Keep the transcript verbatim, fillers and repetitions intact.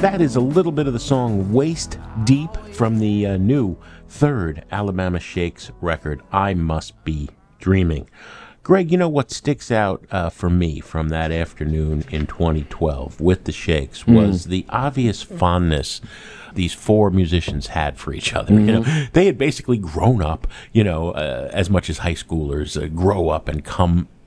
That is a little bit of the song Waist Deep from the uh, new third Alabama Shakes record, I Must Be Dreaming. Greg, you know what sticks out uh, for me from that afternoon in twenty twelve with the Shakes was mm. the obvious fondness these four musicians had for each other. Mm-hmm. You know, they had basically grown up, you know, uh, as much as high schoolers uh, grow up and come